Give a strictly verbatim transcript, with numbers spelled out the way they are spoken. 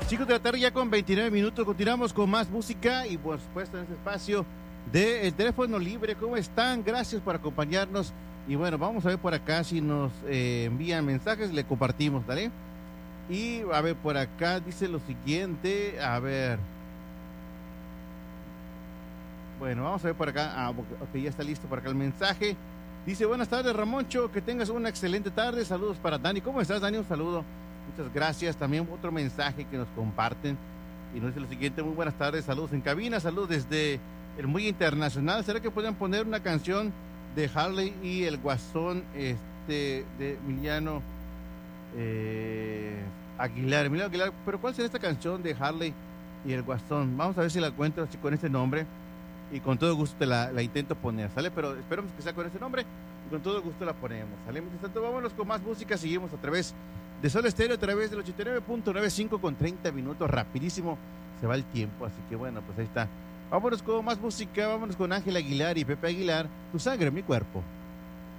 Chicos de la tarde ya con veintinueve minutos, continuamos con más música y por supuesto en este espacio del teléfono libre. ¿Cómo están? Gracias por acompañarnos y bueno, vamos a ver por acá si nos eh, envían mensajes, le compartimos, ¿vale? Y a ver, por acá dice lo siguiente, a ver. Bueno, vamos a ver por acá, ah, ok, ya está listo por acá el mensaje. Dice, buenas tardes Ramoncho, que tengas una excelente tarde, saludos para Dani. ¿Cómo estás, Dani? Un saludo. Muchas gracias. También otro mensaje que nos comparten y nos dice lo siguiente, muy buenas tardes, saludos en cabina, saludos desde el muy internacional. ¿Será que pueden poner una canción de Harley y el Guasón este de Emiliano eh, Aguilar? Emiliano Aguilar, pero ¿cuál será esta canción de Harley y el Guasón? Vamos a ver si la encuentro con este nombre y con todo gusto te la, la intento poner, ¿sale? Pero esperemos que sea con este nombre y con todo gusto la ponemos, ¿sale? Mientras tanto, vámonos con más música, seguimos a través de Sol Estéreo, a través del ochenta y nueve punto noventa y cinco con treinta minutos, rapidísimo se va el tiempo, así que bueno, pues ahí está. Vámonos con más música, vámonos con Ángel Aguilar y Pepe Aguilar, Tu sangre, mi cuerpo.